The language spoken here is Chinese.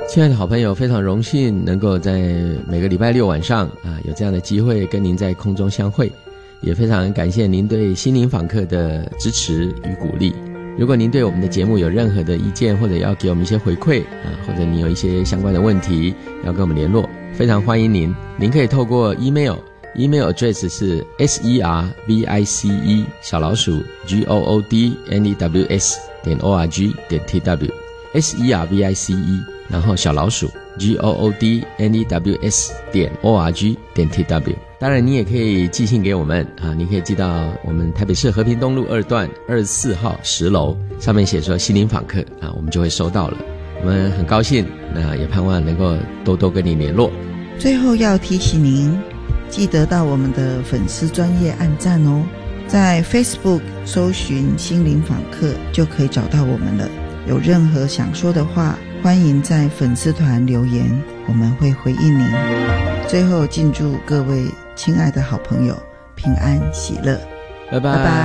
亲爱的好朋友，非常荣幸能够在每个礼拜六晚上有这样的机会跟您在空中相会，也非常感谢您对心灵访客的支持与鼓励。如果您对我们的节目有任何的意见，或者要给我们一些回馈或者你有一些相关的问题要跟我们联络，非常欢迎您可以透过 email address 是 service@goodnews.org.tw service 然后goodnews.org.tw。 当然你也可以寄信给我们你可以寄到我们台北市和平东路2段24号10楼，上面写说心灵访客我们就会收到了。我们很高兴，也盼望能够多多跟你联络。 最后要提醒您，记得到我们的粉丝专页按赞哦，在 Facebook 搜寻心灵访客就可以找到我们了。有任何想说的话，欢迎在粉丝团留言，我们会回应您。最后敬祝各位亲爱的好朋友平安喜乐， 拜拜。